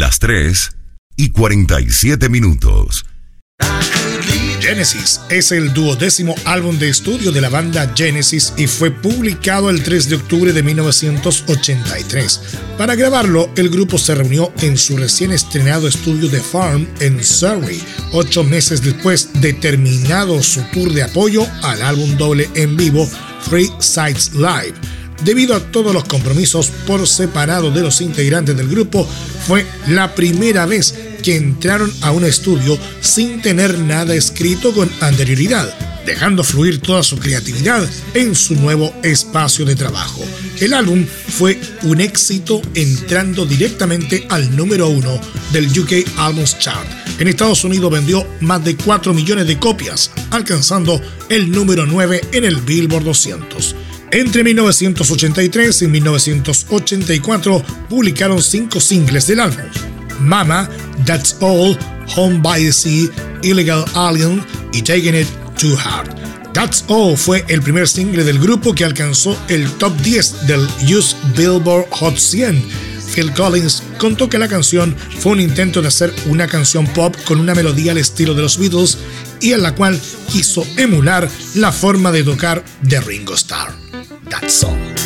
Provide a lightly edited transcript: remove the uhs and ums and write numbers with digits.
las 3:47. Genesis es el 12º álbum de estudio de la banda Genesis y fue publicado el 3 de octubre de 1983. Para grabarlo, el grupo se reunió en su recién estrenado estudio The Farm en Surrey, 8 meses después de terminado su tour de apoyo al álbum doble en vivo Three Sides Live. Debido a todos los compromisos por separado de los integrantes del grupo, fue la primera vez que entraron a un estudio sin tener nada escrito con anterioridad, dejando fluir toda su creatividad en su nuevo espacio de trabajo. El álbum fue un éxito, entrando directamente al número 1 del UK Albums Chart. En Estados Unidos vendió más de 4 millones de copias, alcanzando el número 9 en el Billboard 200. Entre 1983 y 1984 publicaron 5 singles del álbum: Mama, That's All, Home by the Sea, Illegal Alien y Taking It Too Hard. That's All fue el primer single del grupo que alcanzó el top 10 del US Billboard Hot 100. Phil Collins contó que la canción fue un intento de hacer una canción pop con una melodía al estilo de los Beatles y en la cual quiso emular la forma de tocar de Ringo Starr. That's All.